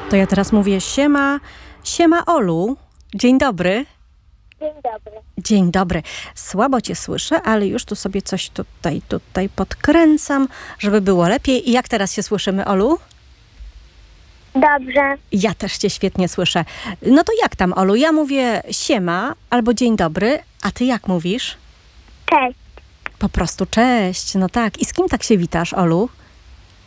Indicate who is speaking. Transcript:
Speaker 1: To ja teraz mówię siema, siema Olu. Dzień dobry.
Speaker 2: Dzień dobry.
Speaker 1: Dzień dobry. Słabo cię słyszę, ale już tu sobie coś tutaj podkręcam, żeby było lepiej. I jak teraz się słyszymy, Olu?
Speaker 2: Dobrze.
Speaker 1: Ja też cię świetnie słyszę. No to jak tam, Olu? Ja mówię siema albo dzień dobry, a ty jak mówisz?
Speaker 2: Cześć.
Speaker 1: Po prostu cześć. No tak. I z kim tak się witasz, Olu?